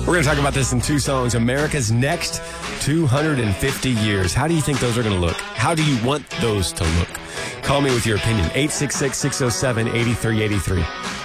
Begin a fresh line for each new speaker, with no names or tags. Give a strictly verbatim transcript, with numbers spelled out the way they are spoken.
We're going to talk about this in two songs. America's next two hundred fifty years. How do you think those are going to look? How do you want those to look? Call me with your opinion. eight six six, six oh seven, eight three eight three.